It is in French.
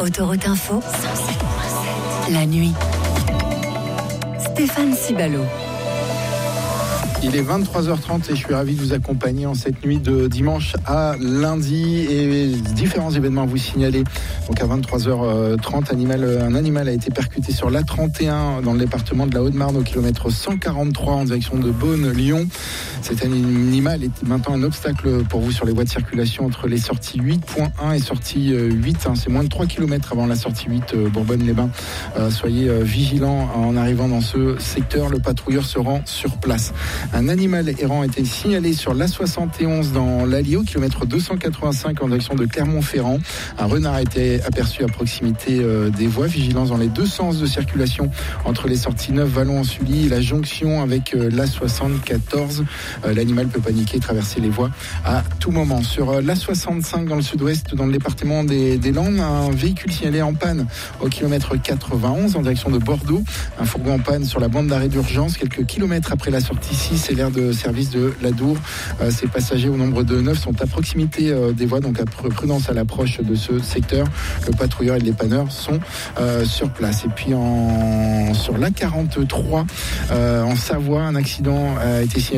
Autoroute Info, la nuit. Stéphane Cibalo. Il est 23h30 et je suis ravi de vous accompagner en cette nuit de dimanche à lundi et différents événements à vous signaler. Donc à 23h30, un animal a été percuté sur l'A31 dans le département de la Haute-Marne au kilomètre 143 en direction de Beaune-Lyon. Cet animal est maintenant un obstacle pour vous sur les voies de circulation entre les sorties 8.1 et sortie 8. C'est moins de 3 km avant la sortie 8 Bourbonne-les-Bains. Soyez vigilants en arrivant dans ce secteur. Le patrouilleur se rend sur place. Un animal errant a été signalé sur l'A71 dans l'Allier au kilomètre 285 en direction de Clermont-Ferrand. Un renard a été aperçu à proximité des voies. Vigilance dans les deux sens de circulation entre les sorties 9 Vallon-en-Sully et la jonction avec l'A74. L'animal peut paniquer et traverser les voies à tout moment. Sur l'A65 dans le sud-ouest, dans le département des Landes, un véhicule signalé en panne au kilomètre 91 en direction de Bordeaux. Un fourgon en panne sur la bande d'arrêt d'urgence quelques kilomètres après la sortie 6. C'est l'aire de service de l'Adour. Ces passagers au nombre de 9 sont à proximité des voies, donc à prudence à l'approche de ce secteur. Le patrouilleur et le dépanneur sont sur place. Et puis sur l'A43 en Savoie, un accident a été signalé